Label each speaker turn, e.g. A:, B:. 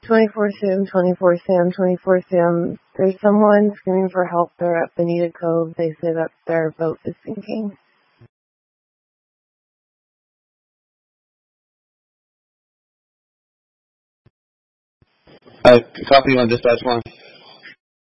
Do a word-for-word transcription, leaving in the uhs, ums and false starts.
A: twenty-four Sam, twenty-four Sam, twenty-four Sam. There's someone screaming for help. They're at Bonita Cove. They say that their boat is sinking.
B: Uh, copy on dispatch line.